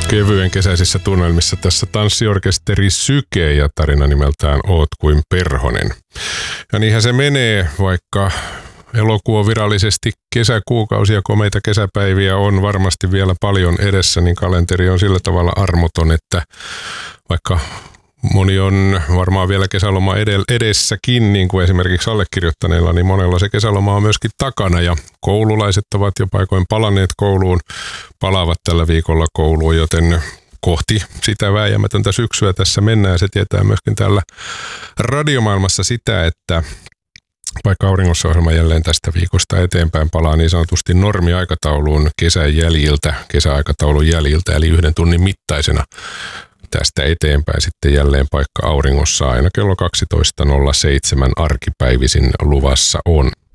Kevyen kesäisissä tunnelmissa tässä tanssiorkesteri Syke ja tarina nimeltään Oot kuin Perhonen. Ja niinhän se menee, vaikka elokuu on virallisesti kesäkuukausia, komeita kesäpäiviä on varmasti vielä paljon edessä, niin kalenteri on sillä tavalla armoton, että vaikka moni on varmaan vielä kesäloma edessäkin, niin kuin esimerkiksi allekirjoittaneilla, niin monella se kesäloma on myöskin takana ja koululaiset ovat jo paikoin palanneet kouluun, palaavat tällä viikolla kouluun, joten kohti sitä vääjäämätöntä syksyä tässä mennään. Se tietää myöskin täällä radiomaailmassa sitä, että vaikka Auringossa ohjelma jälleen tästä viikosta eteenpäin palaa niin sanotusti normiaikatauluun kesäaikataulun jäljiltä, eli 1 tunnin mittaisena tästä eteenpäin sitten jälleen paikka Auringossa aina kello 12.07 arkipäivisin luvassa on.